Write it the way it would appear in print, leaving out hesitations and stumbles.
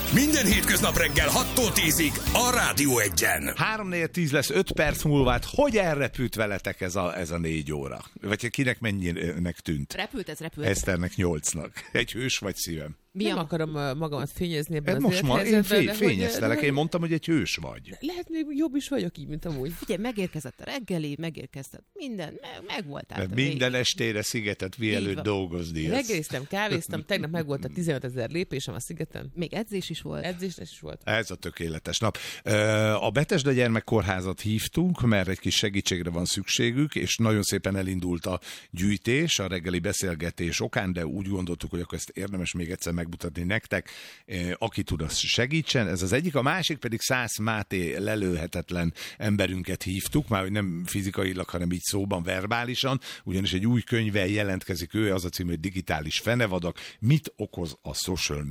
Minden hétköznap reggel 6-tól 10-ig a Rádió 1-en. 3-4-10 lesz 5 perc múlva, hát hogy elrepült veletek ez a 4 óra? Vagy kinek mennyinek tűnt? Repült. Eszternek 8-nak. Egy hős vagy szívem? Nem akarom magamat fényezni ebben az most ma én fényeztelek, én hogy mondtam, hogy egy hős vagy. lehet még jobb is vagyok így, mint amúgy. Figyelj, megérkezett a reggeli, megérkezett minden, megvoltál. Minden estére szigetet mielőtt dolgozni. Reggeliztem, kávéztam, tegnap meg volt a 15 000 lépésem a szigeten. Még edzés is volt. Edzés is volt. Ez a tökéletes nap. A Betesda Gyermekkórházat hívtunk, mert egy kis segítségre van szükségük, és nagyon szépen elindult a gyűjtés, a reggeli beszélgetés okán, de úgy gondoltuk, hogy akkor ezt érdemes még egyszer megmutatni nektek, aki tud, az segítsen. Ez az egyik, a másik pedig Szász Máté lelőhetetlen emberünket hívtuk, már hogy nem fizikailag, hanem így szóban, verbálisan, ugyanis egy új könyvvel jelentkezik ő, az a cím, hogy Digitális fenevadak, mit okoz a social